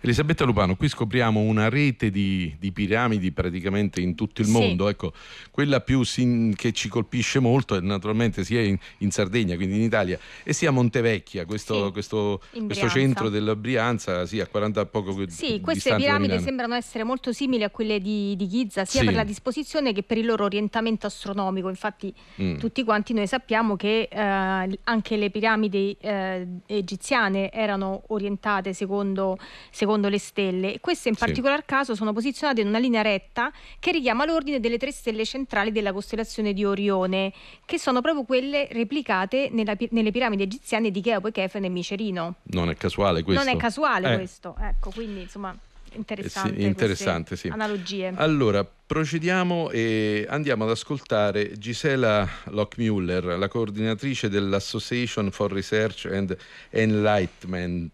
Elisabetta Lupano, qui scopriamo una rete di piramidi praticamente in tutto il mondo. Ecco, quella più che ci colpisce molto è naturalmente sia in Sardegna, quindi in Italia, e sia Montevecchia, questo centro della Brianza, a 40 poco Sì, distanza queste da piramidi Milano. Sembrano essere molto simili a quelle di Giza, sia per la disposizione che per il loro orientamento astronomico. Infatti tutti quanti noi sappiamo che anche le piramidi egiziane erano orientate secondo le stelle. Queste in particolar caso sono posizionate in una linea retta che richiama l'ordine delle 3 stelle centrali della costellazione di Orione, che sono proprio quelle replicate nelle piramidi egiziane di Cheope, Chefren e Micerino. Non è casuale questo? Non è casuale questo, ecco, quindi insomma interessante, sì. Analogie. Allora, procediamo e andiamo ad ascoltare Gisela Lockmuller, la coordinatrice dell'Association for Research and Enlightenment,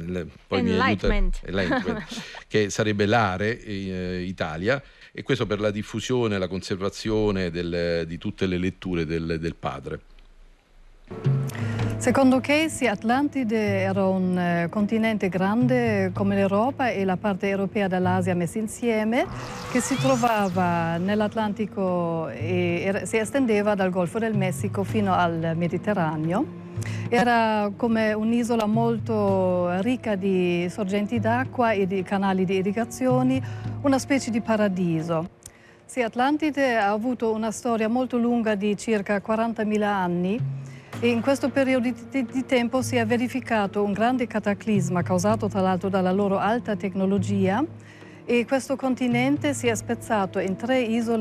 che sarebbe l'ARE Italia, e questo per la diffusione e la conservazione di tutte le letture del padre. Secondo Casey, Atlantide era un continente grande come l'Europa e la parte europea dell'Asia messi insieme, che si trovava nell'Atlantico e si estendeva dal Golfo del Messico fino al Mediterraneo. Era come un'isola molto ricca di sorgenti d'acqua e di canali di irrigazioni, una specie di paradiso. Sì, Atlantide ha avuto una storia molto lunga di circa 40.000 anni e in questo periodo di tempo si è verificato un grande cataclisma causato tra l'altro dalla loro alta tecnologia e questo continente si è spezzato in 3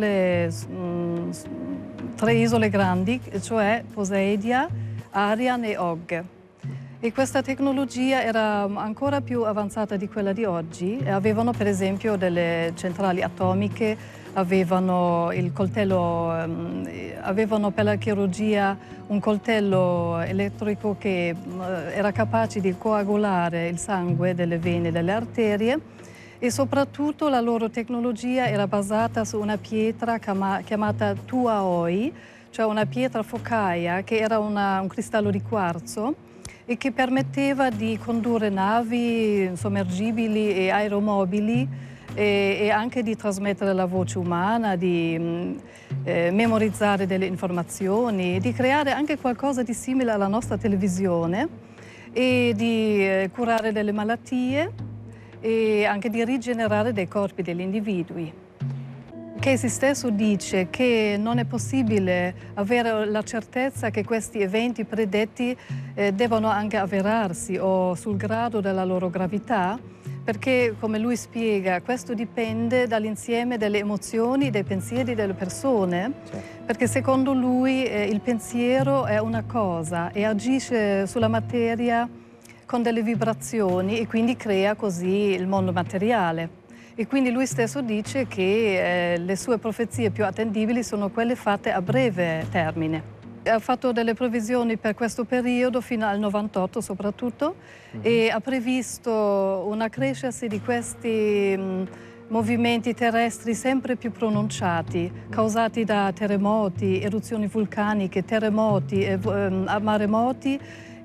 isole grandi, cioè Poseidia, Arian e Og. E questa tecnologia era ancora più avanzata di quella di oggi. Avevano per esempio delle centrali atomiche, avevano il coltello, avevano per la chirurgia un coltello elettrico che era capace di coagulare il sangue delle vene e delle arterie, e soprattutto la loro tecnologia era basata su una pietra chiamata tuaoi, cioè una pietra focaia che era un cristallo di quarzo e che permetteva di condurre navi sommergibili e aeromobili e anche di trasmettere la voce umana, di memorizzare delle informazioni, di creare anche qualcosa di simile alla nostra televisione e di curare delle malattie e anche di rigenerare dei corpi degli individui. Casey stesso dice che non è possibile avere la certezza che questi eventi predetti devono anche avverarsi o sul grado della loro gravità, perché, come lui spiega, questo dipende dall'insieme delle emozioni, dei pensieri delle persone, perché secondo lui il pensiero è una cosa e agisce sulla materia con delle vibrazioni e quindi crea così il mondo materiale. E quindi lui stesso dice che le sue profezie più attendibili sono quelle fatte a breve termine. Ha fatto delle previsioni per questo periodo fino al 98 soprattutto e ha previsto un accrescersi di questi movimenti terrestri sempre più pronunciati, causati da terremoti, eruzioni vulcaniche, terremoti, maremoti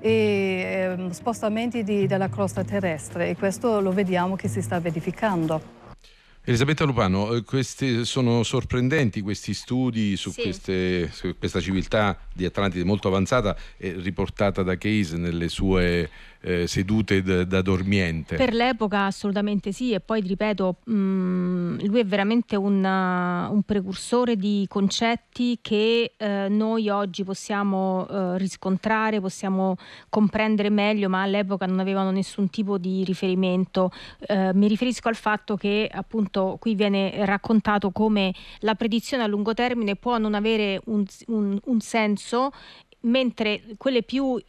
e spostamenti della crosta terrestre, e questo lo vediamo che si sta verificando. Elisabetta Lupano, questi sono sorprendenti questi studi su questa civiltà di Atlantide molto avanzata, riportata da Casey nelle sue sedute da dormiente. Per l'epoca assolutamente sì, e poi ripeto, lui è veramente un precursore di concetti che noi oggi possiamo riscontrare, possiamo comprendere meglio, ma all'epoca non avevano nessun tipo di riferimento. Mi riferisco al fatto che appunto qui viene raccontato come la predizione a lungo termine può non avere un senso, mentre quelle più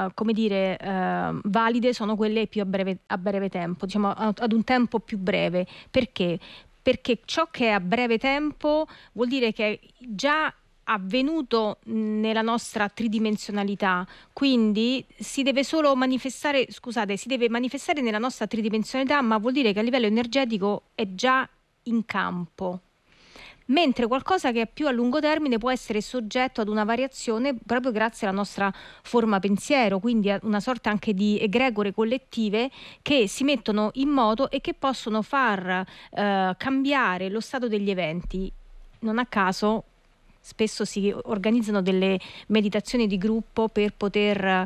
valide sono quelle più a breve tempo, diciamo ad un tempo più breve. Perché? Perché ciò che è a breve tempo vuol dire che è già avvenuto nella nostra tridimensionalità, quindi si deve manifestare nella nostra tridimensionalità, ma vuol dire che a livello energetico è già in campo. mentre qualcosa che è più a lungo termine può essere soggetto ad una variazione proprio grazie alla nostra forma pensiero, quindi a una sorta anche di egregore collettive che si mettono in moto e che possono far cambiare lo stato degli eventi. Non a caso spesso si organizzano delle meditazioni di gruppo per poter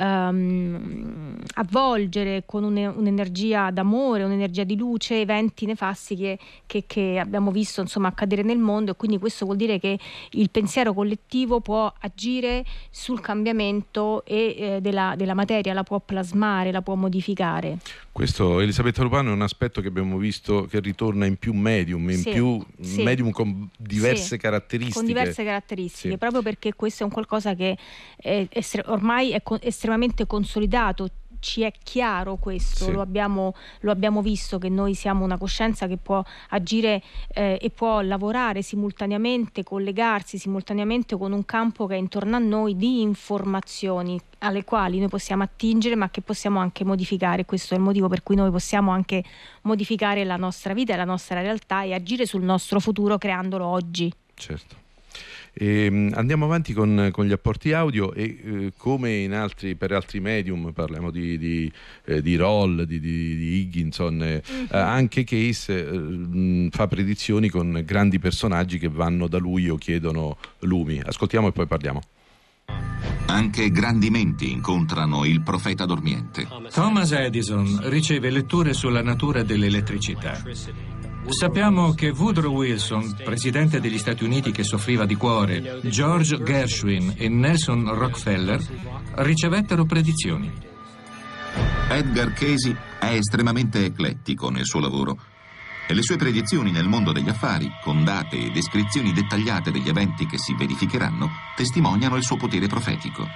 avvolgere con un'energia d'amore, un'energia di luce, eventi nefasti che abbiamo visto insomma accadere nel mondo, e quindi questo vuol dire che il pensiero collettivo può agire sul cambiamento della materia, la può plasmare, la può modificare. Questo, Elisabetta Lupano, è un aspetto che abbiamo visto che ritorna in più medium, medium con diverse caratteristiche. Con diverse caratteristiche, proprio perché questo è un qualcosa che ormai è estremamente consolidato. Ci è chiaro questo, lo abbiamo visto che noi siamo una coscienza che può agire e può lavorare simultaneamente, collegarsi simultaneamente con un campo che è intorno a noi di informazioni alle quali noi possiamo attingere, ma che possiamo anche modificare. Questo è il motivo per cui noi possiamo anche modificare la nostra vita e la nostra realtà e agire sul nostro futuro creandolo oggi. Certo. Andiamo avanti con gli apporti audio e come per altri medium, parliamo di Roll, di Higginson, anche Case fa predizioni con grandi personaggi che vanno da lui o chiedono lumi. Ascoltiamo e poi parliamo. Anche grandi menti incontrano il profeta dormiente. Thomas Edison riceve letture sulla natura dell'elettricità. Sappiamo che Woodrow Wilson, presidente degli Stati Uniti che soffriva di cuore, George Gershwin e Nelson Rockefeller ricevettero predizioni. Edgar Cayce è estremamente eclettico nel suo lavoro e le sue predizioni nel mondo degli affari, con date e descrizioni dettagliate degli eventi che si verificheranno, testimoniano il suo potere profetico.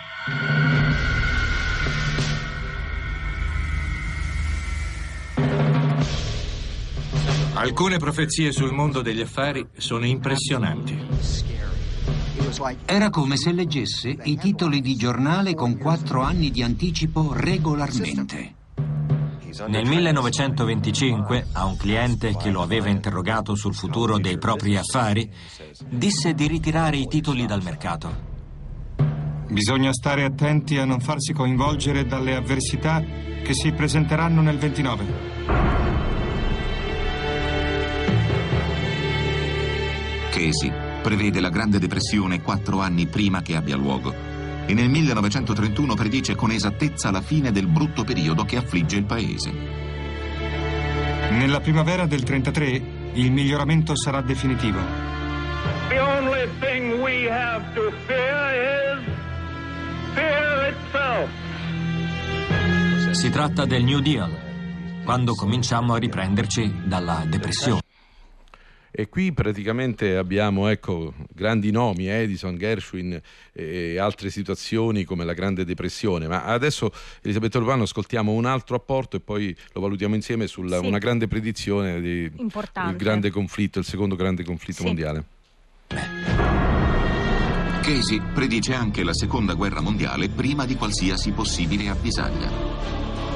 Alcune profezie sul mondo degli affari sono impressionanti. Era come se leggesse i titoli di giornale con 4 anni di anticipo regolarmente. Nel 1925, a un cliente che lo aveva interrogato sul futuro dei propri affari, disse di ritirare i titoli dal mercato. Bisogna stare attenti a non farsi coinvolgere dalle avversità che si presenteranno nel 29. Cayce prevede la Grande Depressione 4 anni prima che abbia luogo e nel 1931 predice con esattezza la fine del brutto periodo che affligge il paese. Nella primavera del 33 il miglioramento sarà definitivo. The only thing we have to fear is fear itself. Si tratta del New Deal, quando cominciamo a riprenderci dalla depressione. E qui praticamente abbiamo grandi nomi, Edison, Gershwin e altre situazioni come la Grande Depressione. Ma adesso, Elisabetta Lupano, ascoltiamo un altro apporto e poi lo valutiamo insieme sulla una grande predizione del grande conflitto, il secondo grande conflitto mondiale. Cayce predice anche la seconda guerra mondiale prima di qualsiasi possibile avvisaglia.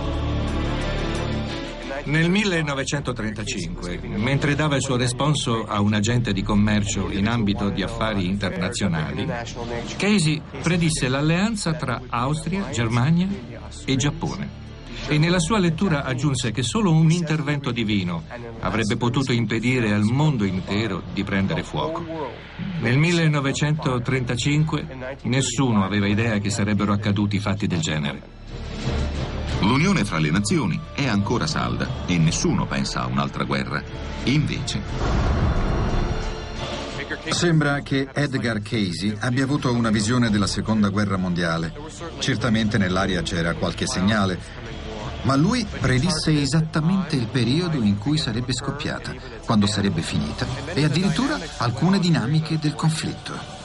Nel 1935, mentre dava il suo responso a un agente di commercio in ambito di affari internazionali, Cayce predisse l'alleanza tra Austria, Germania e Giappone. E nella sua lettura aggiunse che solo un intervento divino avrebbe potuto impedire al mondo intero di prendere fuoco. Nel 1935 nessuno aveva idea che sarebbero accaduti fatti del genere. L'unione fra le nazioni è ancora salda e nessuno pensa a un'altra guerra. Invece, sembra che Edgar Cayce abbia avuto una visione della seconda guerra mondiale. Certamente nell'aria c'era qualche segnale, ma lui predisse esattamente il periodo in cui sarebbe scoppiata, quando sarebbe finita e addirittura alcune dinamiche del conflitto.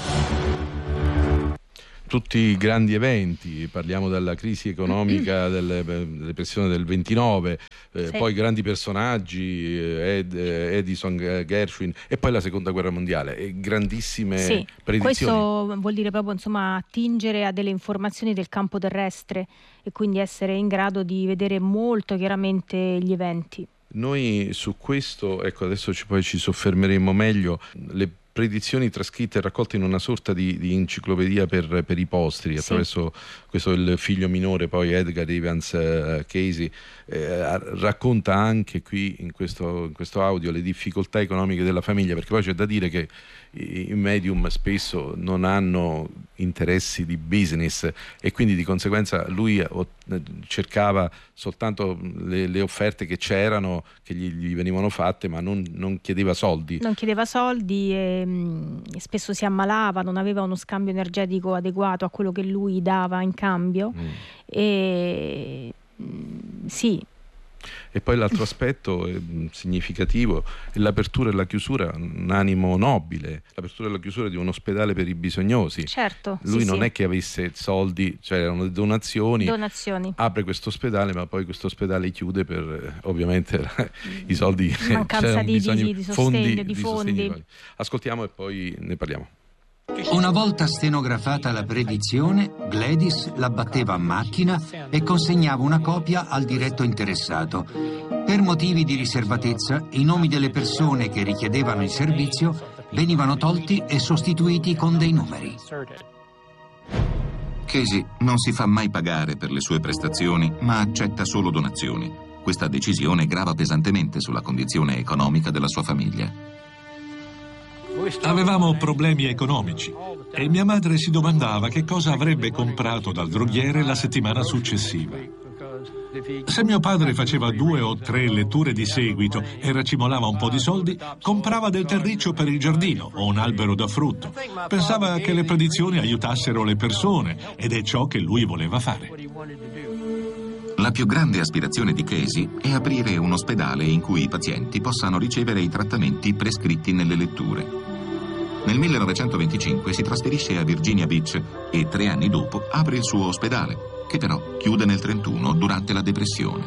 Tutti i grandi eventi, parliamo della crisi economica, della depressione del 29, poi grandi personaggi, Edison, Gershwin e poi la seconda guerra mondiale, e grandissime predizioni. Questo vuol dire proprio attingere a delle informazioni del campo terrestre e quindi essere in grado di vedere molto chiaramente gli eventi. Noi su questo, ecco, adesso poi ci soffermeremo meglio. Le predizioni trascritte e raccolte in una sorta di enciclopedia per i posteri, attraverso questo il figlio minore, poi Edgar Evans Cayce, racconta anche qui in questo audio le difficoltà economiche della famiglia, perché poi c'è da dire che i medium spesso non hanno interessi di business e quindi di conseguenza lui cercava soltanto le offerte che c'erano, che gli venivano fatte, ma non chiedeva soldi. Non chiedeva soldi e spesso si ammalava, non aveva uno scambio energetico adeguato a quello che lui dava in cambio. E sì. E poi l'altro aspetto significativo è l'apertura e la chiusura, un animo nobile, l'apertura e la chiusura di un ospedale per i bisognosi. Certo. Lui non è che avesse soldi, cioè erano donazioni. Apre questo ospedale, ma poi questo ospedale chiude per ovviamente i soldi. Mancanza di sostegno, di fondi. Ascoltiamo e poi ne parliamo. Una volta stenografata la predizione, Gladys la batteva a macchina e consegnava una copia al diretto interessato. Per motivi di riservatezza, i nomi delle persone che richiedevano il servizio venivano tolti e sostituiti con dei numeri. Cayce non si fa mai pagare per le sue prestazioni, ma accetta solo donazioni. Questa decisione grava pesantemente sulla condizione economica della sua famiglia. Avevamo problemi economici e mia madre si domandava che cosa avrebbe comprato dal droghiere la settimana successiva. Se mio padre faceva 2 o 3 letture di seguito e racimolava un po' di soldi, comprava del terriccio per il giardino o un albero da frutto. Pensava che le predizioni aiutassero le persone ed è ciò che lui voleva fare. La più grande aspirazione di Cayce è aprire un ospedale in cui i pazienti possano ricevere i trattamenti prescritti nelle letture. Nel 1925 si trasferisce a Virginia Beach e 3 anni dopo apre il suo ospedale, che però chiude nel 1931 durante la depressione.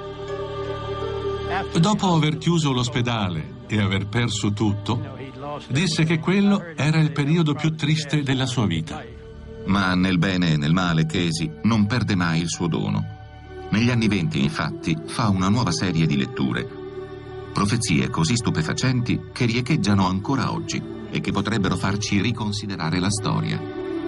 Dopo aver chiuso l'ospedale e aver perso tutto, disse che quello era il periodo più triste della sua vita. Ma nel bene e nel male Cayce non perde mai il suo dono. Negli anni 20, infatti, fa una nuova serie di letture. Profezie così stupefacenti che riecheggiano ancora oggi e che potrebbero farci riconsiderare la storia.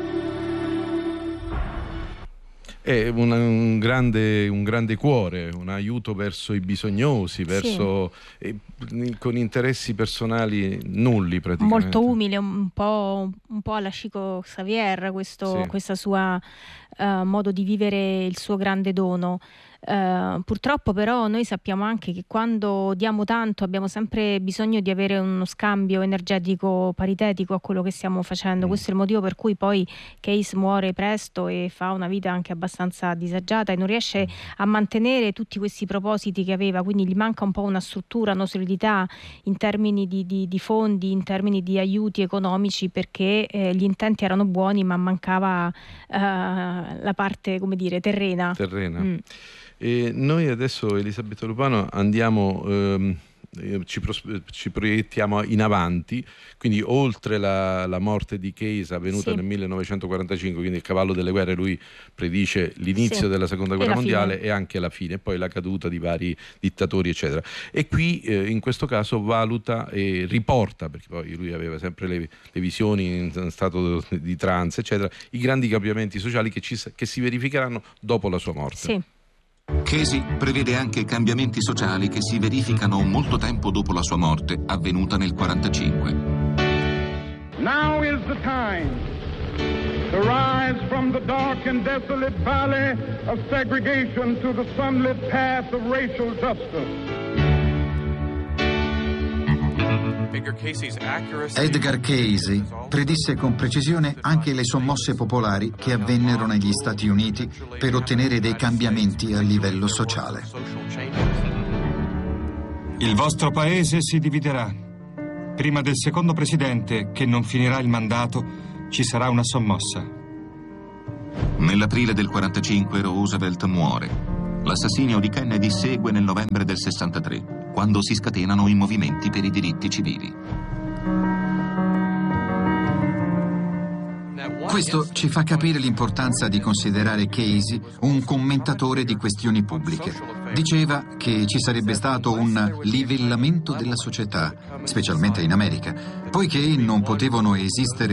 È un grande cuore, un aiuto verso i bisognosi, con interessi personali nulli praticamente. Molto umile, un po' alla Chico Xavier, questa sua modo di vivere il suo grande dono. Purtroppo però noi sappiamo anche che quando diamo tanto abbiamo sempre bisogno di avere uno scambio energetico paritetico a quello che stiamo facendo. Questo è il motivo per cui poi Cayce muore presto e fa una vita anche abbastanza disagiata e non riesce a mantenere tutti questi propositi che aveva, quindi gli manca un po' una struttura, una solidità in termini di fondi, in termini di aiuti economici, perché gli intenti erano buoni ma mancava la parte, come dire, terrena. E noi adesso, Elisabetta Lupano, andiamo, ci proiettiamo in avanti, quindi oltre la morte di Cayce avvenuta nel 1945, quindi il cavallo delle guerre, lui predice l'inizio della seconda guerra mondiale e anche la fine, e poi la caduta di vari dittatori eccetera. E qui in questo caso valuta e riporta, perché poi lui aveva sempre le visioni in stato di trance eccetera, i grandi cambiamenti sociali che si verificheranno dopo la sua morte. Cayce prevede anche cambiamenti sociali che si verificano molto tempo dopo la sua morte, avvenuta nel 1945. Now is the time to rise from the dark and desolate valley of segregation to the sunlit path of racial justice. Edgar Cayce predisse con precisione anche le sommosse popolari che avvennero negli Stati Uniti per ottenere dei cambiamenti a livello sociale. Il vostro paese si dividerà. Prima del secondo presidente, che non finirà il mandato, ci sarà una sommossa. Nell'aprile del 1945 Roosevelt muore. L'assassinio di Kennedy segue nel novembre del 1963, quando si scatenano i movimenti per i diritti civili. Questo ci fa capire l'importanza di considerare Casey un commentatore di questioni pubbliche. Diceva che ci sarebbe stato un livellamento della società, specialmente in America, poiché non potevano esistere